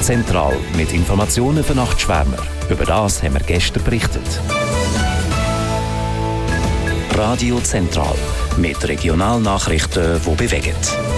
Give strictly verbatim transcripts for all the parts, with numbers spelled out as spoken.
Zentral mit Informationen für Nachtschwärmer. Über das haben wir gestern berichtet. Radio Zentral mit Regionalnachrichten, die bewegen.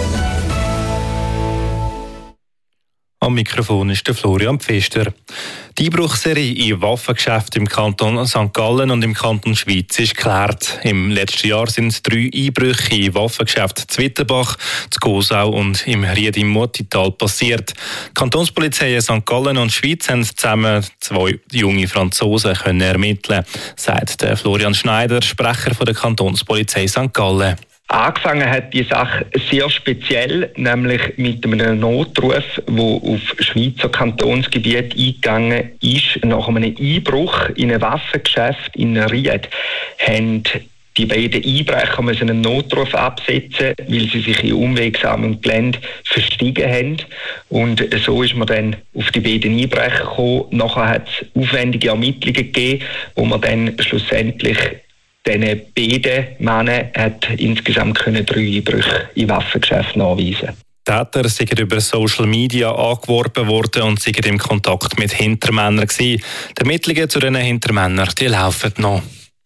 Am Mikrofon ist der Florian Pfister. Die Einbruchserie in Waffengeschäften im Kanton Sankt Gallen und im Kanton Schwyz ist geklärt. Im letzten Jahr sind drei Einbrüche in Waffengeschäften in Wittenbach, in Gosau und im Ried im Murtital passiert. Die Kantonspolizei Sankt Gallen und Schwyz haben zusammen zwei junge Franzosen können ermitteln, sagt der Florian Schneider, Sprecher von der Kantonspolizei Sankt Gallen. Angefangen hat die Sache sehr speziell, nämlich mit einem Notruf, der auf Schweizer Kantonsgebiet eingegangen ist. Nach einem Einbruch in ein Waffengeschäft in Ried haben die beiden Einbrecher müssen einen Notruf absetzen, weil sie sich in unwegsamem Gelände verstiegen haben. Und so ist man dann auf die beiden Einbrecher gekommen. Nachher hat es aufwendige Ermittlungen gegeben, wo man dann schlussendlich diesen beiden Männern hat insgesamt können drei Einbrüche in Waffengeschäften nachweisen. Die Täter sind über Social Media angeworben worden und sind im Kontakt mit Hintermännern gewesen. Die Ermittlungen zu diesen Hintermännern die laufen noch.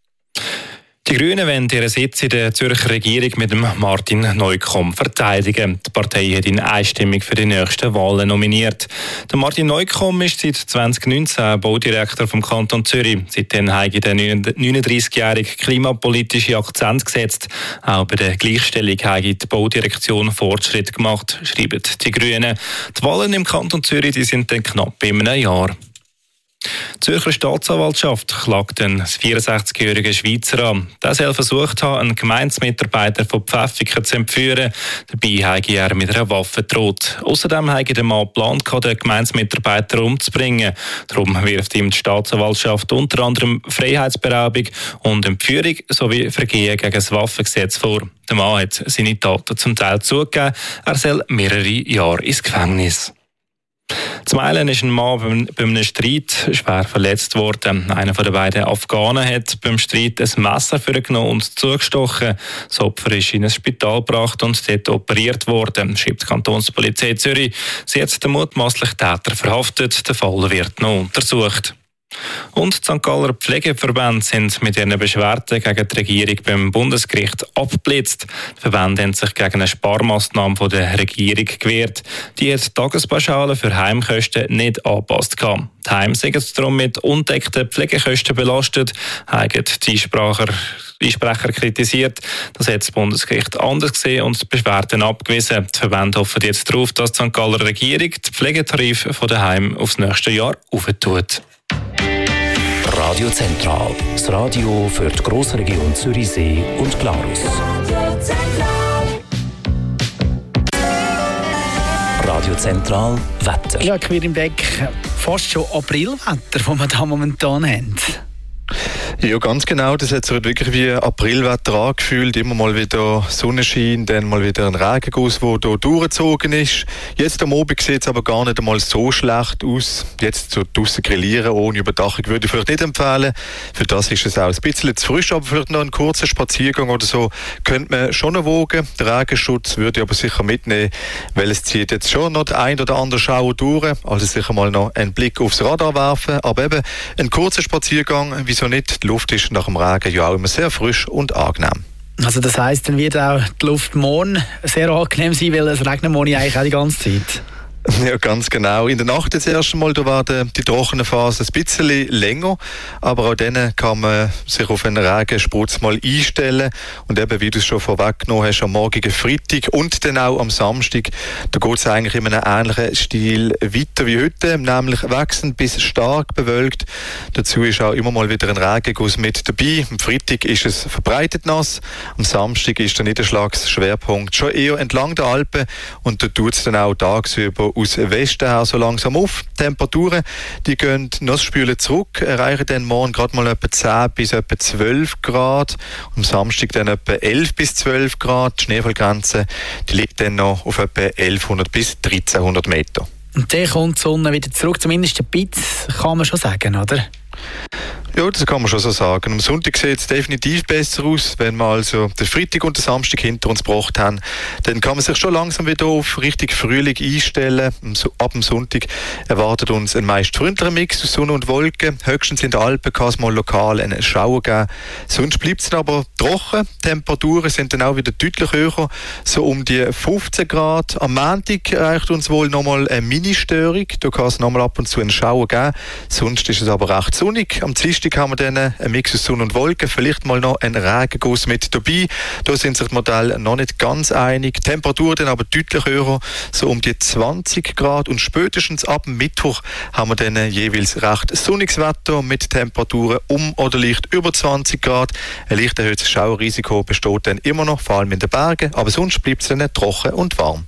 Die Grünen wollen ihren Sitz in der Zürcher Regierung mit dem Martin Neukomm verteidigen. Die Partei hat ihn einstimmig für die nächsten Wahlen nominiert. Der Martin Neukomm ist seit zwanzig neunzehn Baudirektor vom Kanton Zürich. Seitdem hat der neununddreißigjährige klimapolitische Akzent gesetzt. Auch bei der Gleichstellung hat die Baudirektion Fortschritt gemacht, schreiben die Grünen. Die Wahlen im Kanton Zürich die sind dann knapp in einem Jahr. Die Zürcher Staatsanwaltschaft klagt den vierundsechzigjährigen Schweizer an. Der soll versucht haben, einen Gemeindemitarbeiter von Pfäffiken zu entführen. Dabei habe er mit einer Waffe gedroht. Außerdem habe der Mann geplant, den Gemeindemitarbeiter umzubringen. Darum wirft ihm die Staatsanwaltschaft unter anderem Freiheitsberaubung und Entführung sowie Vergehen gegen das Waffengesetz vor. Der Mann hat seine Taten zum Teil zugegeben. Er soll mehrere Jahre ins Gefängnis. Zum einen ist ein Mann bei einem Streit schwer verletzt worden. Einer der beiden Afghanen hat beim Streit ein Messer vorgenommen und zugestochen. Das Opfer ist in ein Spital gebracht und dort operiert worden, schreibt die Kantonspolizei Zürich. Sie hat den mutmaßlichen Täter verhaftet. Der Fall wird noch untersucht. Und die Sankt Galler Pflegeverbände sind mit ihren Beschwerden gegen die Regierung beim Bundesgericht abgeblitzt. Die Verbände haben sich gegen eine Sparmaßnahme von der Regierung gewehrt. Die hat die Tagespauschale für Heimkosten nicht angepasst. Die Heime sind darum mit undeckten Pflegekosten belastet, haben die Einspracher, Einsprecher kritisiert. Das hat das Bundesgericht anders gesehen und die Beschwerden abgewiesen. Die Verbände hoffen jetzt darauf, dass die Sankt Galler Regierung die Pflegetarife der Heime aufs nächste Jahr aufentut. Radio Zentral, das Radio für die Grossregion Zürichsee und Glarus. Radio Zentral, Wetter. Ja, quer im Deck, fast schon Aprilwetter, das wir da momentan haben. Ja, ganz genau. Das hat sich wirklich wie Aprilwetter angefühlt. Immer mal wieder Sonnenschein, dann mal wieder ein Regenguss, der hier durchgezogen ist. Jetzt am Abend sieht es aber gar nicht einmal so schlecht aus. Jetzt so draussen grillieren ohne Überdachung würde ich vielleicht nicht empfehlen. Für das ist es auch ein bisschen zu frisch, aber vielleicht noch einen kurzen Spaziergang oder so könnte man schon noch wogen. Den Regenschutz würde ich aber sicher mitnehmen, weil es zieht jetzt schon noch der ein oder andere Schauer durch. Also sicher mal noch einen Blick aufs Radar werfen. Aber eben ein kurzer Spaziergang, wieso nicht? Die Luft ist nach dem Regen ja auch immer sehr frisch und angenehm. Also das heisst, dann wird auch die Luft morgen sehr angenehm sein, weil es regnet morgen eigentlich auch die ganze Zeit. Ja, ganz genau. In der Nacht das erste Mal, da werden die trockene Phase ein bisschen länger, aber auch dann kann man sich auf einen Regensprutz mal einstellen und eben, wie du es schon vorweggenommen hast, am morgigen Freitag und dann auch am Samstag, da geht es eigentlich in einem ähnlichen Stil weiter wie heute, nämlich wechselnd bis stark bewölkt. Dazu ist auch immer mal wieder ein Regenguss mit dabei. Am Freitag ist es verbreitet nass, am Samstag ist der Niederschlagsschwerpunkt schon eher entlang der Alpen und da tut es dann auch tagsüber aus Westen her so langsam auf. Die Temperaturen, die gehen nassspülen zurück, erreichen dann morgen gerade mal etwa zehn bis etwa zwölf Grad. Am Samstag dann etwa elf bis zwölf Grad. Die Schneefallgrenze, die liegt dann noch auf etwa elfhundert bis dreizehnhundert Meter. Und dann kommt die Sonne wieder zurück, zumindest ein bisschen, kann man schon sagen, oder? Ja, das kann man schon so sagen. Am Sonntag sieht es definitiv besser aus. Wenn wir also den Freitag und den Samstag hinter uns gebracht haben, dann kann man sich schon langsam wieder auf richtig Frühling einstellen. Ab dem Sonntag erwartet uns ein meist freundlicher Mix aus Sonne und Wolken. Höchstens in den Alpen kann es mal lokal einen Schauer geben. Sonst bleibt es aber trocken. Die Temperaturen sind dann auch wieder deutlich höher, so um die fünfzehn Grad. Am Montag erreicht uns wohl nochmal eine Mini-Störung. Da kann es nochmal ab und zu einen Schauer geben. Sonst ist es aber recht sonnig. Am Dienstag haben wir dann einen Mix aus Sonne und Wolken, vielleicht mal noch einen Regenguss mit dabei. Da sind sich die Modelle noch nicht ganz einig. Die Temperatur dann aber deutlich höher, so um die zwanzig Grad. Und spätestens ab Mittwoch haben wir dann jeweils recht sonniges Wetter mit Temperaturen um oder leicht über zwanzig Grad. Ein leicht erhöhtes Schauerrisiko besteht dann immer noch, vor allem in den Bergen, aber sonst bleibt es dann trocken und warm.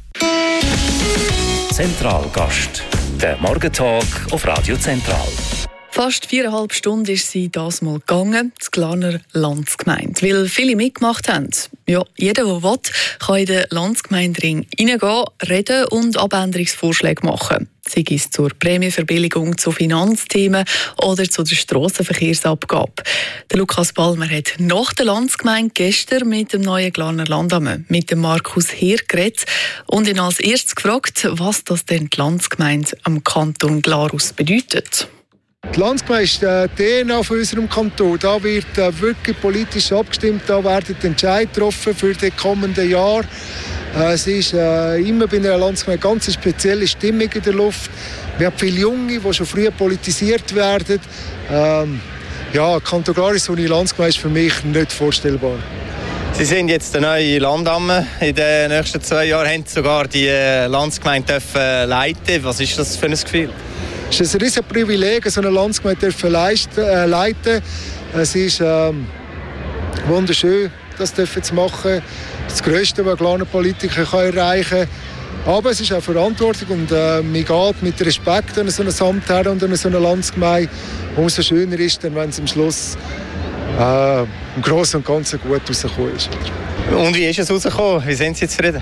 Zentralgast, der Morgentalk auf Radio Zentral. Fast viereinhalb Stunden ist sie das mal gegangen, die Glarner Landsgemeinde, weil viele mitgemacht haben. Ja, jeder, der will, kann in den Landsgemeindring reingehen, reden und Abänderungsvorschläge machen. Sei es zur Prämienverbilligung, zu Finanzthemen oder zu der Strassenverkehrsabgabe. Der Lukas Palmer hat nach der Landsgemeinde gestern mit dem neuen Glarner Landamme, mit dem Markus Heer geredet und ihn als erstes gefragt, was das denn die Landsgemeinde am Kanton Glarus bedeutet. Die Landsgemeinde ist äh, die D N A von unserem Kanton. Da wird äh, wirklich politisch abgestimmt, da werden Entscheidungen getroffen für die kommenden Jahre. Äh, es ist äh, immer bei einer Landsgemeinde eine ganz spezielle Stimmung in der Luft. Wir haben viele Junge, die schon früh politisiert werden. Ähm, ja, Kanton Glarus ohne Landsgemeinde ist für mich nicht vorstellbar. Sie sind jetzt der neue Landamme. In den nächsten zwei Jahren haben Sie sogar die Landsgemeinde dürfen leiten. Was ist das für ein Gefühl? Es ist ein riesiges Privileg, so eine Landsgemeinde zu äh, leiten. Es ist ähm, wunderschön, das zu machen. Das Größte, was ein Glarner Politiker erreichen kann. Aber es ist auch Verantwortung und äh, man geht mit Respekt an so ein Amt her und an so eine Landsgemeinde. Umso schöner ist dann, wenn es am Schluss äh, im Großen und Ganzen gut rausgekommen ist. Und wie ist es rausgekommen? Wie sind Sie zufrieden?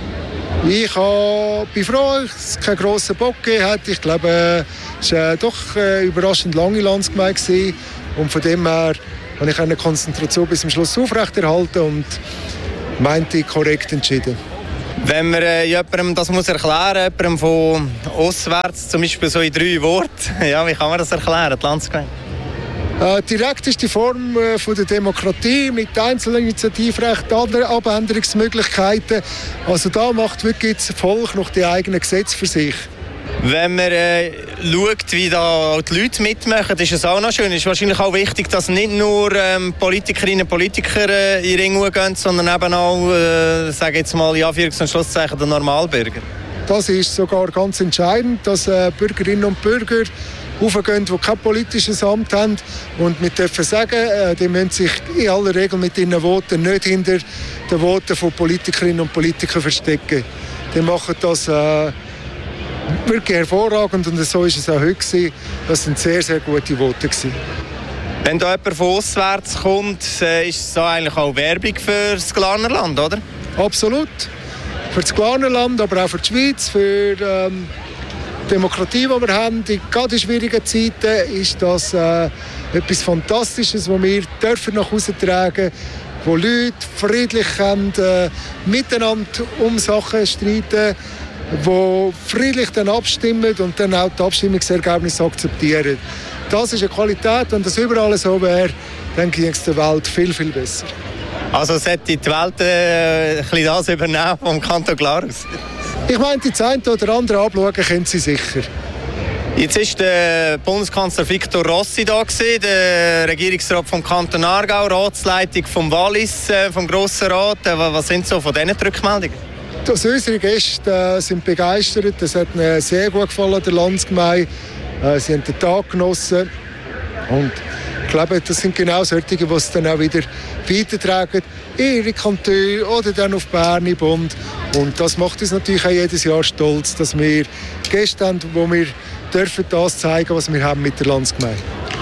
Ich äh, bin froh, dass es keinen grossen Bock gegeben hat. Ich glaube, es war äh, doch eine überraschend lange Landsgemeinde gewesen. Und von dem her habe ich eine Konzentration bis zum Schluss aufrechterhalten und meinte korrekt entschieden. Wenn man äh, jemandem das muss erklären muss, jemandem von auswärts, zum Beispiel so in drei Worten, ja, wie kann man das erklären, die Landsgemeinde? Äh, direkt ist die Form äh, von der Demokratie mit Einzelinitiativrecht, anderen Abänderungsmöglichkeiten. Also da macht wirklich das Volk noch die eigenen Gesetze für sich. Wenn man äh, schaut, wie da die Leute mitmachen, ist es auch noch schön. Es ist wahrscheinlich auch wichtig, dass nicht nur ähm, Politikerinnen und Politiker äh, in den Ring gehen, sondern eben auch, äh, sage jetzt mal, in Anführungs- und Schlusszeichen, der Normalbürger. Das ist sogar ganz entscheidend, dass äh, Bürgerinnen und Bürger raufgehen, die kein politisches Amt haben. Und wir dürfen sagen, äh, die müssen sich in aller Regel mit ihren Voten nicht hinter den Voten von Politikerinnen und Politikern verstecken. Die machen das äh, wirklich hervorragend und so war es auch heute gewesen. Das waren sehr, sehr gute Voten gewesen. Wenn da jemand von auswärts kommt, äh, ist es eigentlich auch Werbung für das Glarner Land, oder? Absolut. Für das Glarner Land, aber auch für die Schweiz, für ähm, die Demokratie, die wir haben, in gerade schwierigen Zeiten, ist das äh, etwas Fantastisches, was wir dürfen nach Hause tragen, wo Leute friedlich können, äh, miteinander um Sachen streiten, die friedlich dann abstimmen und dann auch die Abstimmungsergebnisse akzeptieren. Das ist eine Qualität, wenn das überall so wäre, dann ginge es der Welt viel, viel besser. Also sollte die Welt äh, ein bisschen das übernehmen vom Kanton Glarus? Ich meine, die eine oder andere anschauen können Sie sicher. Jetzt war der Bundeskanzler Victor Rossi da, der Regierungsrat vom Kanton Aargau, Ratsleitung vom Wallis, äh, vom Grossen Rat. Was sind so von diesen Rückmeldungen? Also unsere Gäste äh, sind begeistert. Das hat mir sehr gut gefallen, der Landsgemeinde. Äh, sie haben den Tag genossen. Und ich glaube, das sind genau solche, die es dann auch wieder weitertragen in ihre Kantone oder dann auf Bern im Bund. Und das macht uns natürlich auch jedes Jahr stolz, dass wir Gäste haben, wo wir dürfen das zeigen, was wir haben mit der Landsgemeinde.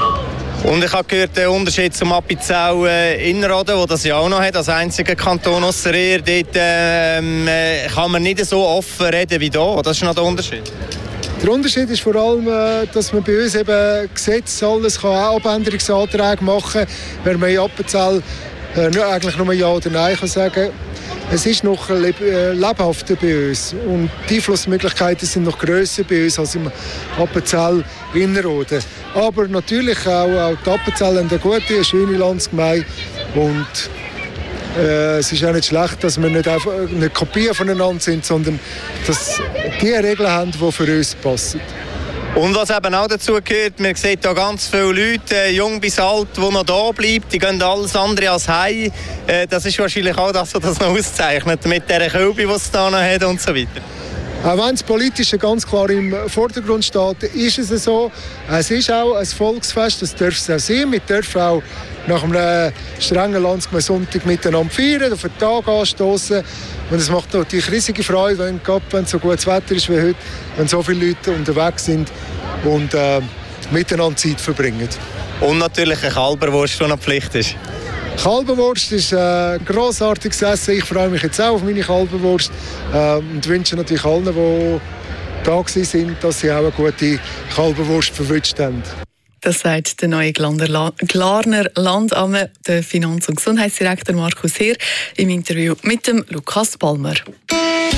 Und ich habe gehört, der Unterschied zum Appenzell äh, Innerrhoden, wo das ja auch noch hat, als einziger Kanton ausser ihr, dort ähm, äh, kann man nicht so offen reden wie hier. Das ist noch der Unterschied. Der Unterschied ist vor allem, dass man bei uns eben Gesetz alles kann, auch Abänderungsanträge machen kann, wenn man in Appenzell äh, eigentlich nur Ja oder Nein kann sagen. Es ist noch leb- äh, lebhafter bei uns und die Einflussmöglichkeiten sind noch grösser bei uns als im Appenzell Innerrhoden. Aber natürlich auch, auch die Appenzell haben eine gute, eine schöne Landsgemeinde und äh, es ist auch nicht schlecht, dass wir nicht einfach eine Kopie voneinander sind, sondern dass die Regeln haben, die für uns passen. Und was eben auch dazu gehört, man sieht hier ganz viele Leute, äh, jung bis alt, die noch da bleiben, die gehen alles andere als heim. Äh, das ist wahrscheinlich auch das, was das noch auszeichnet, mit dieser Kölbe, die es da noch hat und so weiter. Auch wenn das Politische ganz klar im Vordergrund steht, ist es so. Es ist auch ein Volksfest, das darf es auch sein. Wir dürfen auch nach einem strengen Landsgemeinde-Sonntag miteinander feiern, auf den Tag anstoßen. Und es macht natürlich riesige Freude, wenn, wenn so gutes Wetter ist wie heute, wenn so viele Leute unterwegs sind und äh, miteinander Zeit verbringen. Und natürlich eine Kalberwurst, die eine Pflicht ist. Kalberwurst ist ein grossartiges Essen. Ich freue mich jetzt auch auf meine Kalberwurst äh, und wünsche natürlich allen, die da sind, dass sie auch eine gute Kalberwurst verwünscht haben. Das sagt der neue Glarner Landamme, der Finanz- und Gesundheitsdirektor Markus Heer, im Interview mit dem Lukas Palmer.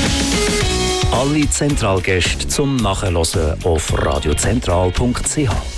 Alle Zentralgäste zum Nachhören auf radiozentral punkt c h.